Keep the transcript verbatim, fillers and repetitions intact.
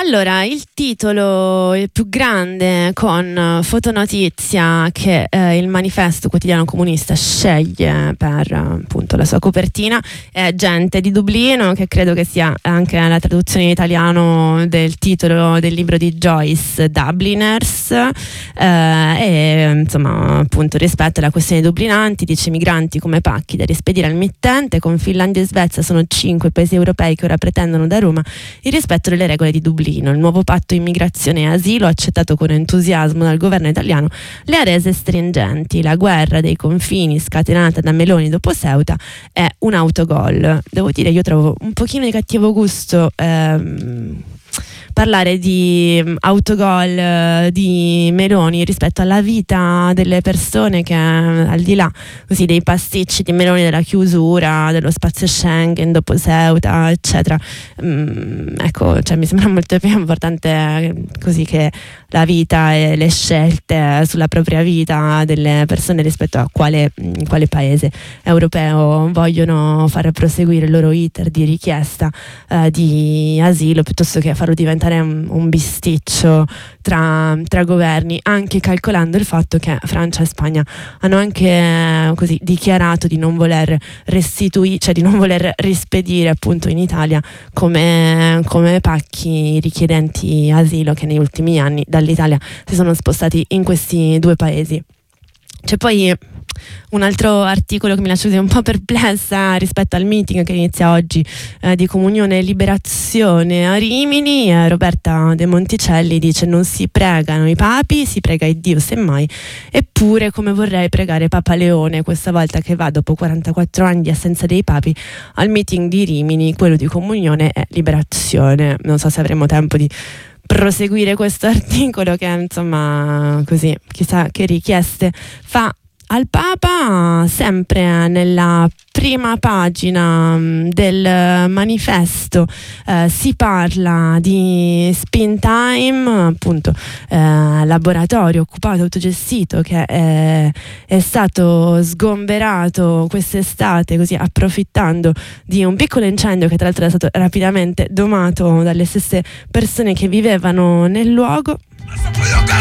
Allora, il titolo il più grande con fotonotizia che eh, il Manifesto Quotidiano Comunista sceglie per appunto la sua copertina è Gente di Dublino, che credo che sia anche la traduzione in italiano del titolo del libro di Joyce, Dubliners, eh, e insomma appunto rispetto alla questione dei dublinanti dice: migranti come pacchi da rispedire al mittente, con Finlandia e Svezia sono cinque paesi europei che ora pretendono da Roma il rispetto delle regole di Dublino. Il nuovo patto immigrazione e asilo, accettato con entusiasmo dal governo italiano, le ha rese stringenti. La guerra dei confini scatenata da Meloni dopo Ceuta è un autogol. Devo dire, io trovo un pochino di cattivo gusto ehm, parlare di autogol di Meloni rispetto alla vita delle persone che, al di là così dei pasticci di Meloni, della chiusura dello spazio Schengen dopo Ceuta eccetera, mm, ecco, cioè mi sembra molto più importante così che la vita e le scelte sulla propria vita delle persone rispetto a quale, quale paese europeo vogliono far proseguire il loro iter di richiesta eh, di asilo, piuttosto che farlo diventare un, un bisticcio tra, tra governi, anche calcolando il fatto che Francia e Spagna hanno anche eh, così dichiarato di non voler restituire, cioè di non voler rispedire appunto in Italia come, come pacchi richiedenti asilo che negli ultimi anni dall'Italia si sono spostati in questi due paesi. C'è poi un altro articolo che mi lascia un po' perplessa rispetto al meeting che inizia oggi eh, di Comunione e Liberazione a Rimini. eh, Roberta De Monticelli dice: non si pregano i papi, si prega il Dio semmai, eppure come vorrei pregare Papa Leone questa volta che va dopo quarantaquattro anni di assenza dei papi al meeting di Rimini, quello di Comunione e Liberazione. Non so se avremo tempo di proseguire questo articolo che insomma così chissà che richieste fa al Papa. Sempre nella prima pagina del Manifesto eh, si parla di Spin Time, appunto eh, laboratorio occupato autogestito che è, è stato sgomberato quest'estate, così approfittando di un piccolo incendio che tra l'altro è stato rapidamente domato dalle stesse persone che vivevano nel luogo.